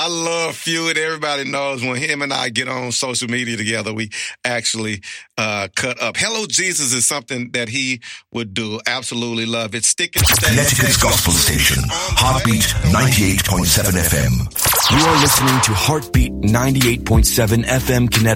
I love Feud. Everybody knows when him and I get on social media together, we actually cut up. Hello, Jesus is something that he would do. Absolutely love it. Stick it. Connecticut's gospel station, Heartbeat 98.7 FM. You are listening to Heartbeat 98.7 FM Connecticut.